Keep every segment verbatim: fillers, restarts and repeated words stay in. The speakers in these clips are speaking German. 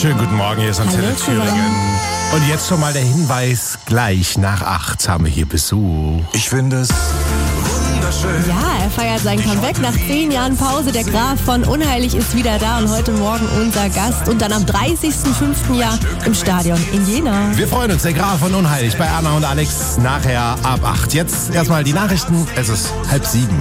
Schönen guten Morgen, hier ist Antenne Thüringen. Und jetzt schon mal der Hinweis, gleich nach acht haben wir hier Besuch. Ich finde es wunderschön. Ja, er feiert sein Comeback nach zehn Jahren Pause. Der Graf von Unheilig ist wieder da und heute Morgen unser Gast. Und dann am dreißigsten fünften Jahr im Stadion in Jena. Wir freuen uns, der Graf von Unheilig bei Anna und Alex nachher ab acht. Jetzt erstmal die Nachrichten, es ist halb sieben.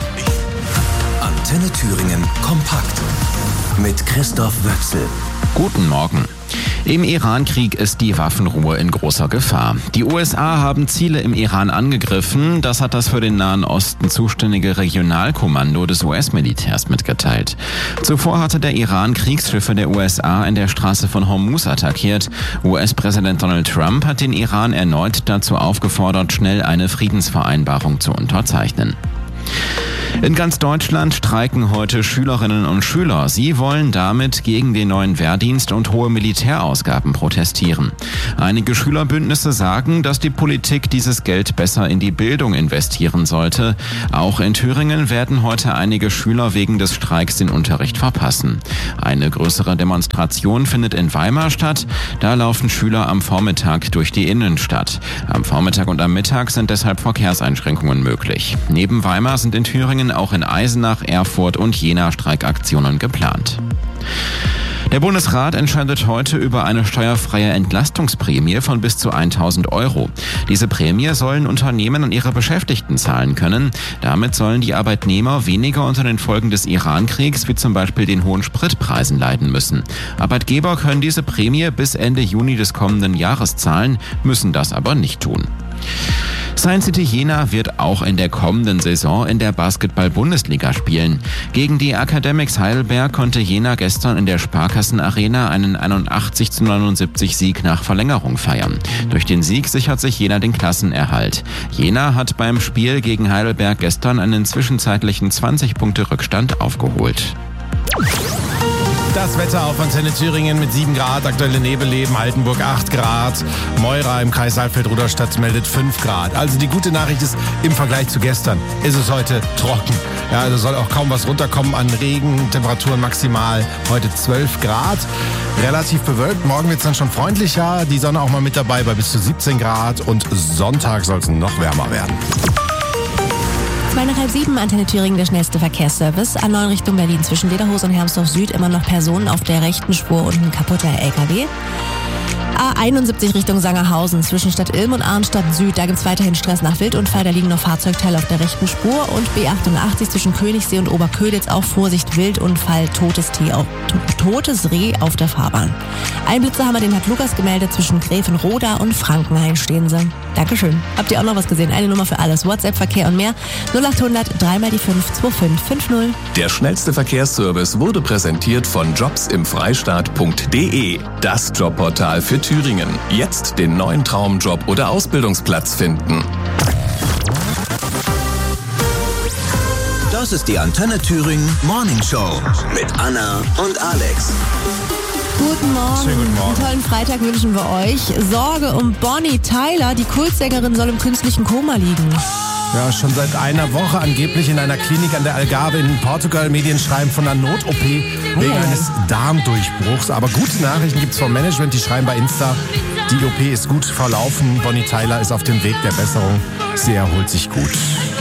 Antenne Thüringen kompakt mit Christoph Wöchsel. Guten Morgen. Im Iran-Krieg ist die Waffenruhe in großer Gefahr. Die U S A haben Ziele im Iran angegriffen. Das hat das für den Nahen Osten zuständige Regionalkommando des U S-Militärs mitgeteilt. Zuvor hatte der Iran Kriegsschiffe der U S A in der Straße von Hormuz attackiert. U S-Präsident Donald Trump hat den Iran erneut dazu aufgefordert, schnell eine Friedensvereinbarung zu unterzeichnen. In ganz Deutschland streiken heute Schülerinnen und Schüler. Sie wollen damit gegen den neuen Wehrdienst und hohe Militärausgaben protestieren. Einige Schülerbündnisse sagen, dass die Politik dieses Geld besser in die Bildung investieren sollte. Auch in Thüringen werden heute einige Schüler wegen des Streiks den Unterricht verpassen. Eine größere Demonstration findet in Weimar statt. Da laufen Schüler am Vormittag durch die Innenstadt. Am Vormittag und am Mittag sind deshalb Verkehrseinschränkungen möglich. Neben Weimar sind in Thüringen auch in Eisenach, Erfurt und Jena Streikaktionen geplant. Der Bundesrat entscheidet heute über eine steuerfreie Entlastungsprämie von bis zu tausend Euro. Diese Prämie sollen Unternehmen und ihre Beschäftigten zahlen können. Damit sollen die Arbeitnehmer weniger unter den Folgen des Iran-Kriegs, wie zum Beispiel den hohen Spritpreisen, leiden müssen. Arbeitgeber können diese Prämie bis Ende Juni des kommenden Jahres zahlen, müssen das aber nicht tun. Science City Jena wird auch in der kommenden Saison in der Basketball-Bundesliga spielen. Gegen die Academics Heidelberg konnte Jena gestern in der Sparkassen-Arena einen einundachtzig zu neunundsiebzig Sieg nach Verlängerung feiern. Durch den Sieg sichert sich Jena den Klassenerhalt. Jena hat beim Spiel gegen Heidelberg gestern einen zwischenzeitlichen zwanzig Punkte Rückstand aufgeholt. Das Wetter auf Antenne Thüringen mit sieben Grad, aktuelle Nebelleben, Altenburg acht Grad, Meura im Kreis Saalfeld-Rudolstadt meldet fünf Grad. Also die gute Nachricht ist, im Vergleich zu gestern ist es heute trocken. Ja, also soll auch kaum was runterkommen an Regen, Temperaturen maximal heute zwölf Grad. Relativ bewölkt, morgen wird es dann schon freundlicher, die Sonne auch mal mit dabei bei bis zu siebzehn Grad und Sonntag soll es noch wärmer werden. Zwei nach halb sieben, Antenne Thüringen, der schnellste Verkehrsservice. A neun Richtung Berlin zwischen Lederhose und Hermsdorf Süd immer noch Personen auf der rechten Spur und ein kaputter L K W. A einundsiebzig Richtung Sangerhausen zwischen Stadt Ilm und Arnstadt Süd. Da gibt es weiterhin Stress nach Wildunfall. Da liegen noch Fahrzeugteile auf der rechten Spur. Und B achtundachtzig zwischen Königssee und Oberköditz. Auch Vorsicht, Wildunfall, totes, Tee auf, totes Reh auf der Fahrbahn. Ein Blitzerhammer, den hat Lukas gemeldet. Zwischen Gräfenroda und Frankenhain stehen sie. Dankeschön. Habt ihr auch noch was gesehen? Eine Nummer für alles. WhatsApp, Verkehr und mehr. null achthundert drei mal die fünf zwei fünf fünf null. Der schnellste Verkehrsservice wurde präsentiert von jobs im freistaat punkt de. Das Jobportal für Thüringen. Jetzt den neuen Traumjob oder Ausbildungsplatz finden. Das ist die Antenne Thüringen Morning Show mit Anna und Alex. Guten Morgen. Schönen guten Morgen. Einen tollen Freitag wünschen wir euch. Sorge um Bonnie Tyler. Die Kultsängerin soll im künstlichen Koma liegen. Ja, schon seit einer Woche angeblich in einer Klinik an der Algarve in Portugal. Medien schreiben von einer Not-O P wegen Oh. eines Darmdurchbruchs. Aber gute Nachrichten gibt's vom Management, die schreiben bei Insta, die O P ist gut verlaufen. Bonnie Tyler ist auf dem Weg der Besserung. Sie erholt sich gut.